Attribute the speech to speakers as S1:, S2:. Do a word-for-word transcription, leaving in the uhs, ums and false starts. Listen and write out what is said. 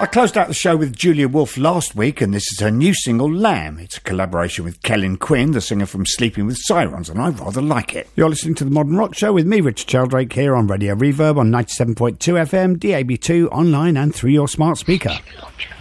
S1: I closed out the show with Julia Wolf last week, and this is her new single, Lamb. It's a collaboration with Kellyn Quinn, the singer from Sleeping with Sirens, and I rather like it. You're listening to The Modern Rock Show with me, Richard Sheldrake, here on Radio Reverb on ninety-seven point two F M, D A B two, online and through your smart speaker.